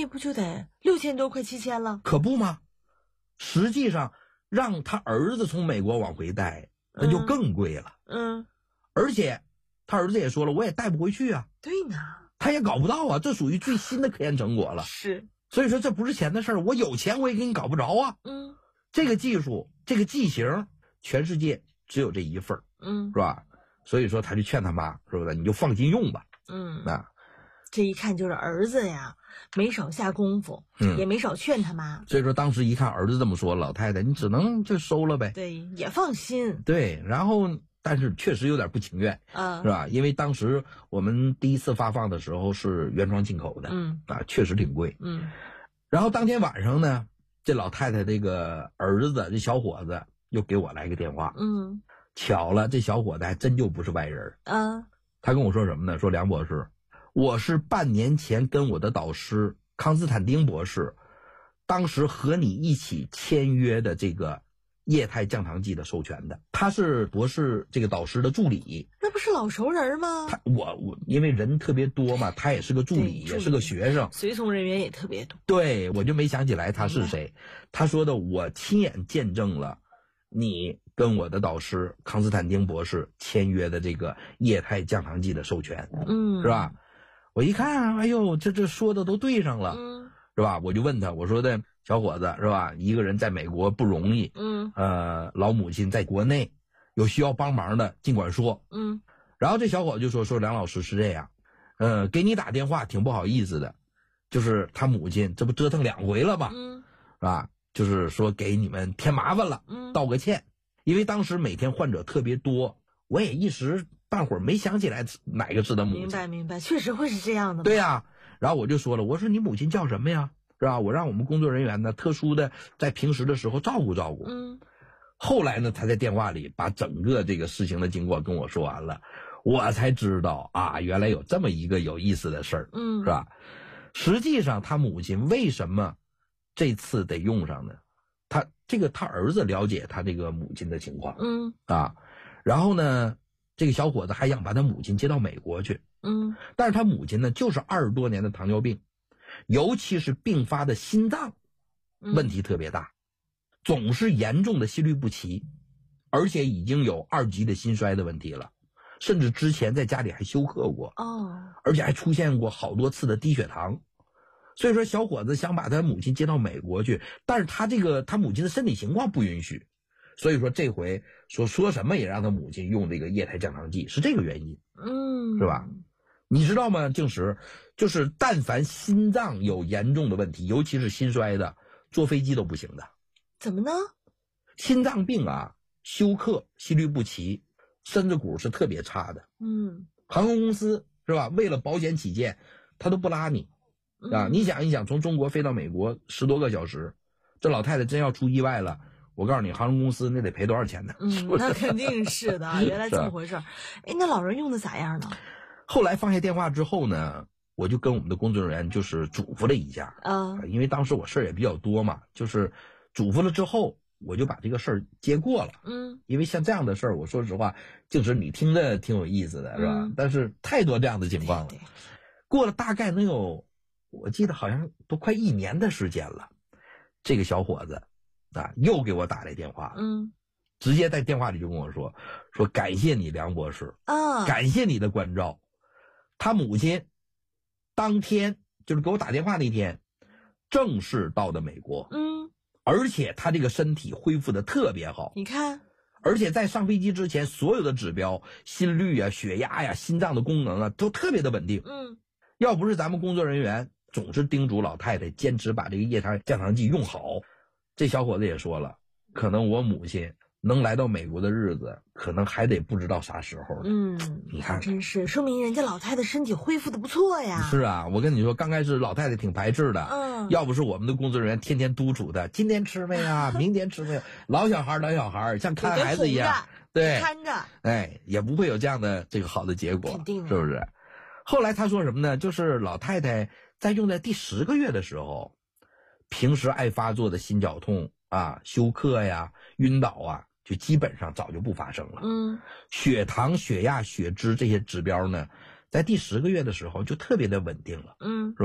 月不就得6000多快7000了？ 可不吗？实际上让他儿子从美国往回带，那就更贵了。而且他儿子也说了，我也带不回去啊。 对呢， 他也搞不到啊，这属于最新的科研成果了。 是， 所以说这不是钱的事儿，我有钱我也给你搞不着啊。这个技术，这个剂型，全世界只有这一份是吧？所以说他就劝他妈，是不是？你就放心用吧。 这一看就是儿子呀，没少下功夫，也没少劝他妈。 所以说当时一看儿子这么说，老太太你只能就收了呗。 对，也放心。 对，然后但是确实有点不情愿，是吧？因为当时我们第一次发放的时候是原装进口的，确实挺贵。然后当天晚上呢，这老太太这个儿子这小伙子又给我来个电话，巧了，这小伙子还真就不是外人。他跟我说什么呢？说梁博士，我是半年前跟我的导师康斯坦丁博士，当时和你一起签约的这个液态降糖剂的授权的，他是博士这个导师的助理。 那不是老熟人吗？ 我因为人特别多嘛，他也是个助理，也是个学生， 随从人员也特别多。 对，我就没想起来他是谁。他说的我亲眼见证了你跟我的导师康斯坦丁博士签约的这个液态降糖剂的授权，是吧？我一看，哎呦，这说的都对上了，是吧？我就问他，我说的小伙子，是吧？一个人在美国不容易，老母亲在国内有需要帮忙的尽管说，然后这小伙子就说梁老师是这样，给你打电话挺不好意思的，就是他母亲这不折腾2回了吧，是吧？就是说给你们添麻烦了，道个歉，因为当时每天患者特别多，我也一时半会儿没想起来哪个是他母亲。 明白，确实会是这样的。 对呀，然后我就说了，我说你母亲叫什么呀？是吧？我让我们工作人员呢，特殊的在平时的时候照顾照顾。后来呢，他在电话里把整个这个事情的经过跟我说完了，我才知道啊，原来有这么一个有意思的事儿，是吧？实际上他母亲为什么这次得用上呢？他儿子了解他这个母亲的情况，然后呢，这个小伙子还想把他母亲接到美国去，但是他母亲呢，就是20多年的糖尿病，尤其是并发的心脏问题特别大，总是严重的心律不齐，而且已经有2级的心衰的问题了，甚至之前在家里还休克过，而且还出现过好多次的低血糖。所以说小伙子想把他母亲接到美国去，但是他母亲的身体情况不允许，所以说这回说什么也让他母亲用这个液态降糖剂，是这个原因，是吧？你知道吗？静石，就是但凡心脏有严重的问题，尤其是心衰的，坐飞机都不行的。 怎么呢？ 心脏病啊，休克、心律不齐，身子骨是特别差的。航空公司是吧？为了保险起见，他都不拉你。你想一想，从中国飞到美国10多个小时，这老太太真要出意外了，我告诉你，航空公司那得赔多少钱呢？ 那肯定是的，原来这么回事。那老人用的咋样呢？ 后来放下电话之后呢，我就跟我们的工作人员就是嘱咐了一下，因为当时我事儿也比较多嘛，就是嘱咐了之后，我就把这个事儿接过了。因为像这样的事儿，我说实话，就是你听着挺有意思的，是吧？但是太多这样的情况了。过了大概能有，我记得好像都快1年的时间了，这个小伙子又给我打来电话，直接在电话里就跟我说感谢你梁博士，感谢你的关照。他母亲当天就是给我打电话那天正式到的美国，而且他这个身体恢复的特别好， 你看， 而且在上飞机之前所有的指标，心率啊、血压呀、心脏的功能啊都特别的稳定。要不是咱们工作人员总是叮嘱老太太坚持把这个液态降糖剂用好，这小伙子也说了，可能我母亲能来到美国的日子可能还得不知道啥时候呢。你看真是说明人家老太太身体恢复的不错呀。 是啊，我跟你说，刚开始老太太挺排斥的，要不是我们的工作人员天天督促她，今天吃没啊，明天吃没有，老小孩像看孩子一样，对， 看着， 也不会有这样的这个好的结果， 肯定是不是？后来他说什么呢？就是老太太在用在第10个月的时候，平时爱发作的心绞痛啊、休克呀、晕倒啊，就基本上早就不发生了。血糖、血压、血脂这些指标呢，在第10个月的时候就特别的稳定了。是吧？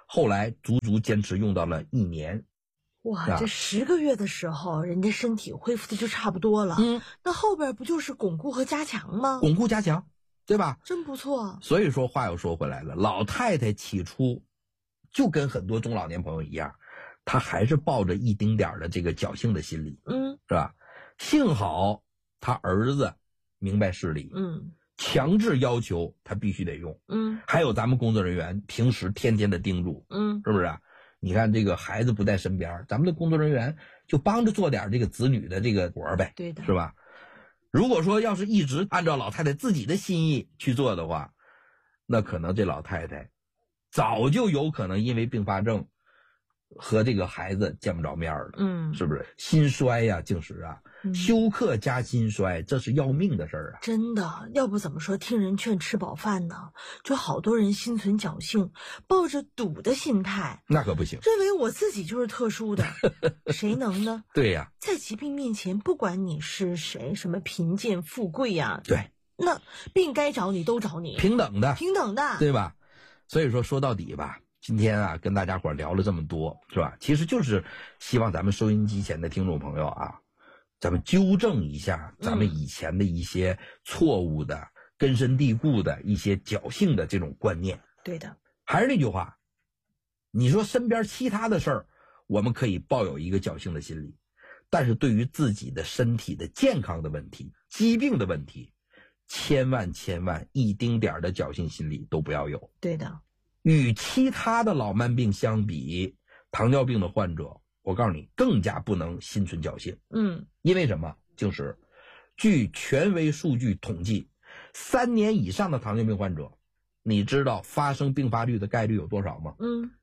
后来足足坚持用到了1年。 哇，这10个月的时候，人家身体恢复的就差不多了。那后边不就是巩固和加强吗？ 巩固加强，对吧？ 真不错。 所以说话又说回来了，老太太起初就跟很多中老年朋友一样，她还是抱着一丁点的这个侥幸的心理，是吧？幸好她儿子明白事理，强制要求他必须得用，还有咱们工作人员平时天天的叮嘱，是不是？你看这个孩子不在身边，咱们的工作人员就帮着做点这个子女的这个活呗， 对的， 是吧？如果说要是一直按照老太太自己的心意去做的话，那可能这老太太早就有可能因为并发症和这个孩子见不着面了，是不是？心衰呀，净是啊，休克加心衰，这是要命的事儿啊！ 真的，要不怎么说听人劝吃饱饭呢？就好多人心存侥幸，抱着赌的心态， 那可不行， 认为我自己就是特殊的，谁能呢？ 对呀， 在疾病面前，不管你是谁，什么贫贱富贵呀， 对， 那病该找你都找你， 平等的，对吧？所以说到底吧。今天啊，跟大家伙聊了这么多，是吧？其实就是希望咱们收音机前的听众朋友啊，咱们纠正一下咱们以前的一些错误的、根深蒂固的一些侥幸的这种观念。 对的， 还是那句话，你说身边其他的事儿，我们可以抱有一个侥幸的心理，但是对于自己的身体的健康的问题、疾病的问题，千万一丁点的侥幸心理都不要有。 对的。 与其他的老慢病相比，糖尿病的患者，我告诉你，更加不能心存侥幸。因为什么？就是据权威数据统计，3年以上的糖尿病患者，你知道发生并发率的概率有多少吗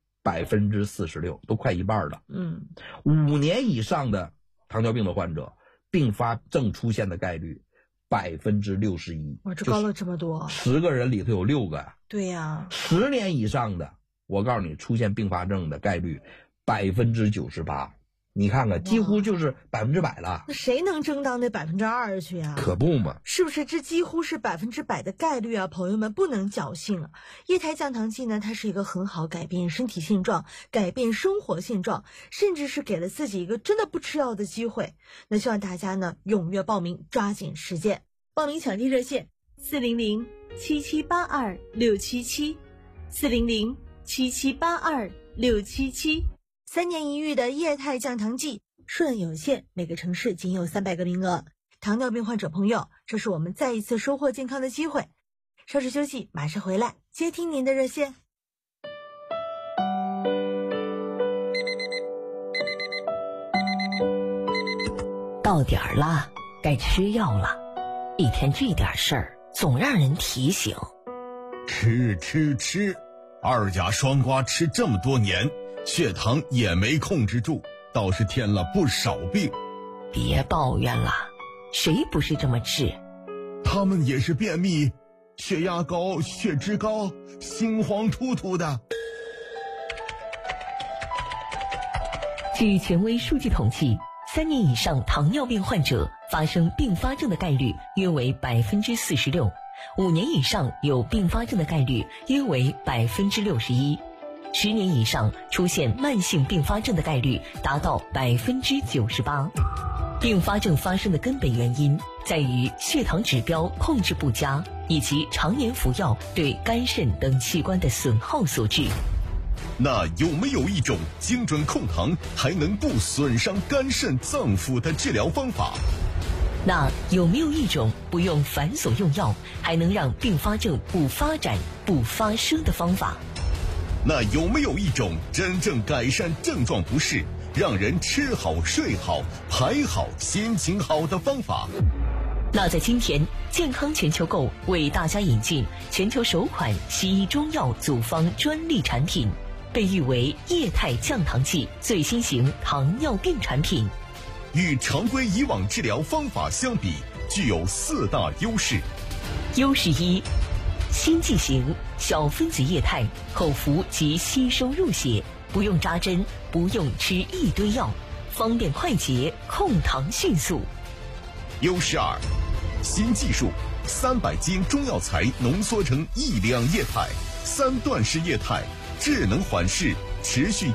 ？46%，都快一半了。5年以上的糖尿病的患者，并发症出现的概率61%， 哇，这高了这么多 ，10个人里头有6个呀。 对呀 ，10年以上的，我告诉你，出现并发症的概率98%，你看看，几乎就是100%了。 那谁能争到那2%去呀？ 可不嘛， 是不是？这几乎是100%的概率啊！朋友们不能侥幸啊！液态降糖剂呢，它是一个很好改变身体现状、改变生活现状，甚至是给了自己一个真的不吃药的机会。那希望大家呢踊跃报名，抓紧实践。报名抢地热线400-7782-677，400-7782-677。3年1遇的液态降糖剂，数量有限，每个城市仅有300个名额。糖尿病患者朋友，这是我们再一次收获健康的机会。稍事休息，马上回来接听您的热线。 到点儿了，该吃药了。一天这点事儿，总让人提醒。 吃，二甲双胍吃这么多年，血糖也没控制住，倒是添了不少病。 别抱怨了，谁不是这么治？ 他们也是便秘，血压高，血脂高，心慌突突的。 据权威数据统计，3年以上糖尿病患者发生并发症的概率约为46%，5年以上有并发症的概率约为61%，10年以上出现慢性并发症的概率达到98%。并发症发生的根本原因在于血糖指标控制不佳，以及常年服药对肝肾等器官的损耗所致。 那有没有一种精准控糖还能不损伤肝肾脏腑的治疗方法？ 那有没有一种不用繁琐用药还能让并发症不发展不发生的方法？ 那有没有一种真正改善症状不适，让人吃好睡好排好心情好的方法？ 那在今天，健康全球购为大家引进全球首款西医中药组方专利产品，被誉为液态降糖剂最新型糖尿病产品。 与常规以往治疗方法相比，具有4大优势。 优势1，新剂型，小分子液态，口服即吸收入血，不用扎针，不用吃一堆药，方便快捷，控糖迅速。 优势2，新技术，300斤中药材浓缩成1两液态，3段式液态，智能缓释持续